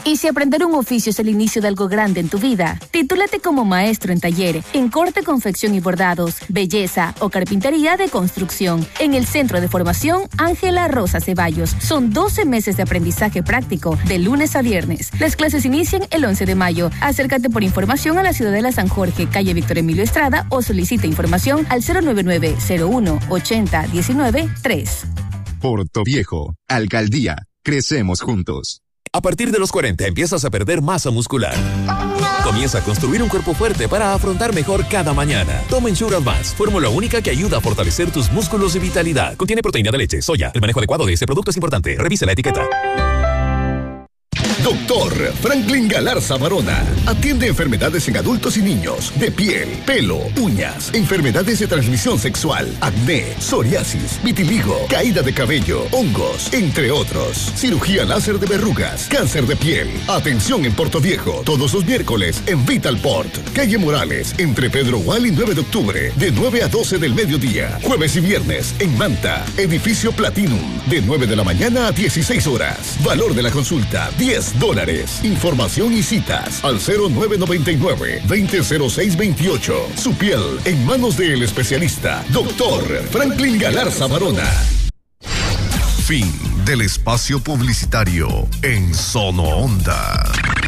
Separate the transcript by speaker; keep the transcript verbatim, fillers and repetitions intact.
Speaker 1: Y si aprender un oficio es el inicio de algo grande en tu vida, titúlate como maestro en taller, en corte, confección y bordados, belleza o carpintería de construcción. En el Centro de Formación Ángela Rosa Ceballos. Son doce meses de aprendizaje práctico, de lunes a viernes. Las clases inician el once de mayo. Acércate por información a la Ciudadela San Jorge, calle Víctor Emilio Estrada, o solicita información al cero nueve nueve cero uno ochenta diecinueve tres.
Speaker 2: Portoviejo, Alcaldía. Crecemos juntos.
Speaker 3: A partir de los cuarenta empiezas a perder masa muscular. Comienza a construir un cuerpo fuerte para afrontar mejor cada mañana. Toma Ensure Advance, fórmula única que ayuda a fortalecer tus músculos y vitalidad. Contiene proteína de leche, soya. El manejo adecuado de este producto es importante. Revisa la etiqueta.
Speaker 4: Doctor Franklin Galarza Barona. Atiende enfermedades en adultos y niños, de piel, pelo, uñas, enfermedades de transmisión sexual, acné, psoriasis, vitiligo, caída de cabello, hongos, entre otros. Cirugía láser de verrugas, cáncer de piel. Atención en Portoviejo, todos los miércoles en Vitalport, calle Morales, entre Pedro Gual y nueve de octubre, de nueve a doce del mediodía. Jueves y viernes en Manta, edificio Platinum, de nueve de la mañana a dieciséis horas. Valor de la consulta, diez dólares. Información y citas al cero nueve nueve nueve, veinte cero seis veintiocho. Su piel en manos del especialista, doctor Franklin Galarza Barona.
Speaker 5: Fin del espacio publicitario en Sono Onda.